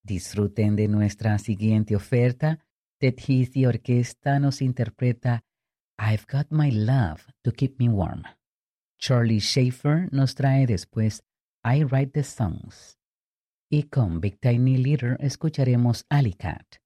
Disfruten de nuestra siguiente oferta. Ted Heath y Orquesta nos interpreta I've Got My Love to Keep Me Warm. Charlie Schaefer nos trae después I Write the Songs. Y con Big Tiny Litter escucharemos Alley Cat.